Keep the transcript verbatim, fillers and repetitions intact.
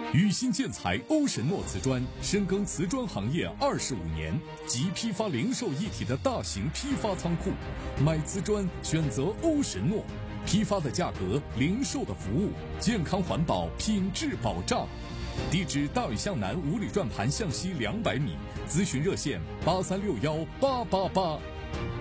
宇新建材欧神诺瓷砖深耕瓷砖行业二十五年，集批发零售一体的大型批发仓库，买瓷砖选择欧神诺，批发的价格，零售的服务，健康环保，品质保障。地址：大屿向南五里转盘向西两百米，咨询热线：八三六幺八八八。